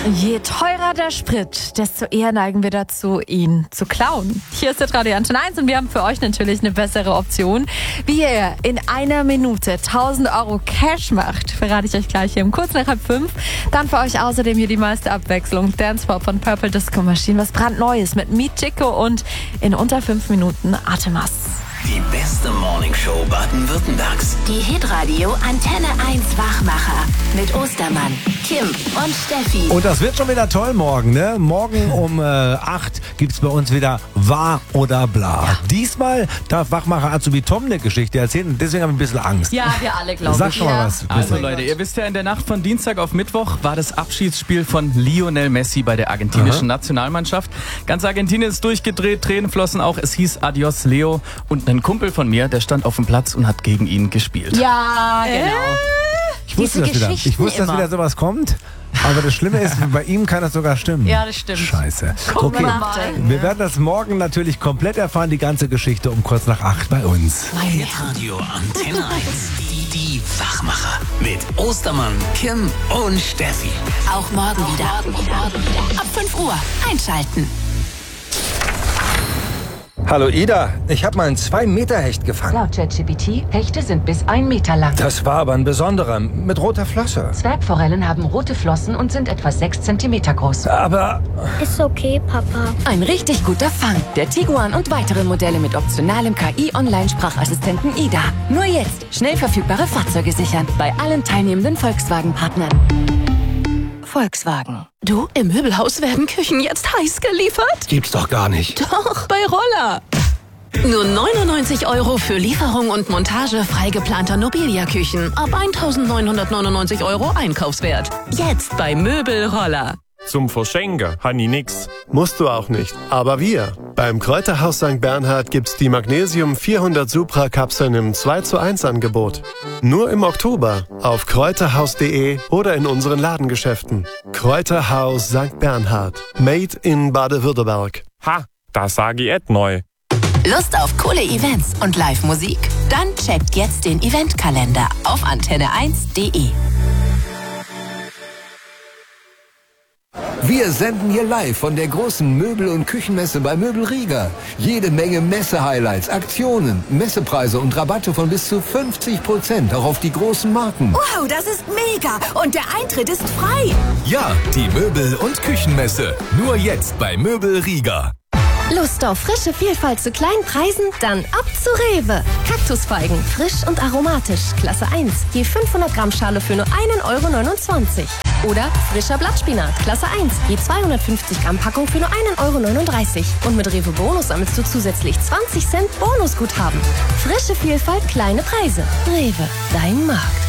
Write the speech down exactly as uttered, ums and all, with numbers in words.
Je teurer der Sprit, desto eher neigen wir dazu, ihn zu klauen. Hier ist der Radio Antenne eins und wir haben für euch natürlich eine bessere Option. Wie ihr in einer Minute tausend Euro Cash macht, verrate ich euch gleich hier um kurz nach halb fünf. Dann für euch außerdem hier die meiste Abwechslung. Dancepop von Purple Disco Machine, was brandneues mit Meet Chico und in unter fünf Minuten Artemas. Die beste Morningshow Baden-Württembergs. Die Hitradio Antenne eins Wachmacher mit Ostermann, Kim und Steffi. Und das wird schon wieder toll morgen, ne? Morgen um äh, acht gibt's bei uns wieder Wahr oder Bla. Ja. Diesmal darf Wachmacher Azubi Tom eine Geschichte erzählen und deswegen haben wir ein bisschen Angst. Ja, wir alle, glaube ich. Sag schon mal ja. was. Also Leute, ihr wisst ja, in der Nacht von Dienstag auf Mittwoch war das Abschiedsspiel von Lionel Messi bei der argentinischen Aha. Nationalmannschaft. Ganz Argentinien ist durchgedreht, Tränen flossen auch. Es hieß Adios Leo und ein Kumpel von mir, der stand auf dem Platz und hat gegen ihn gespielt. Ja, genau. Ich wusste, das wieder. Ich wusste, dass wieder sowas kommt. Aber das Schlimme ist, bei ihm kann das sogar stimmen. Ja, das stimmt. Scheiße. Guck Okay, mal. wir werden das morgen natürlich komplett erfahren, die ganze Geschichte um kurz nach acht bei uns. Radio Antenne eins. Die, die Wachmacher. Mit Ostermann, Kim und Steffi. Auch morgen wieder. Ab fünf Uhr einschalten. Hallo Ida, ich habe mal einen zwei Meter Hecht gefangen. Laut ChatGPT, Hechte sind bis ein Meter lang. Das war aber ein besonderer, mit roter Flosse. Zwergforellen haben rote Flossen und sind etwa sechs Zentimeter groß. Aber... Ist okay, Papa. Ein richtig guter Fang. Der Tiguan und weitere Modelle mit optionalem K I-Online-Sprachassistenten Ida. Nur jetzt schnell verfügbare Fahrzeuge sichern. Bei allen teilnehmenden Volkswagen-Partnern. Volkswagen. Du, im Möbelhaus werden Küchen jetzt heiß geliefert? Gibt's doch gar nicht. Doch, bei Roller. Nur neunundneunzig Euro für Lieferung und Montage frei geplanter Nobilia-Küchen. Ab eintausendneunhundertneunundneunzig Euro Einkaufswert. Jetzt bei Möbelroller. Zum Verschenken habe ich nix. Musst du auch nicht. Aber wir. Beim Kräuterhaus Sankt Bernhard gibt's die Magnesium vierhundert Supra Kapseln im zwei zu eins Angebot. Nur im Oktober auf kräuterhaus punkt de oder in unseren Ladengeschäften. Kräuterhaus Sankt Bernhard. Made in Baden-Württemberg. Ha, das sage ich et neu. Lust auf coole Events und Live-Musik? Dann checkt jetzt den Eventkalender auf antenne eins punkt de. Wir senden hier live von der großen Möbel- und Küchenmesse bei Möbel Rieger. Jede Menge Messe-Highlights, Aktionen, Messepreise und Rabatte von bis zu fünfzig Prozent auch auf die großen Marken. Wow, das ist mega! Und der Eintritt ist frei! Ja, die Möbel- und Küchenmesse. Nur jetzt bei Möbel Rieger. Lust auf frische Vielfalt zu kleinen Preisen? Dann ab zu Rewe. Kaktusfeigen, frisch und aromatisch, Klasse eins. Je fünfhundert Gramm Schale für nur einen Euro neunundzwanzig. Oder frischer Blattspinat, Klasse eins. Je zweihundertfünfzig Gramm Packung für nur einen Euro neununddreißig. Und mit Rewe Bonus sammelst du zusätzlich zwanzig Cent Bonusguthaben. Frische Vielfalt, kleine Preise. Rewe, dein Markt.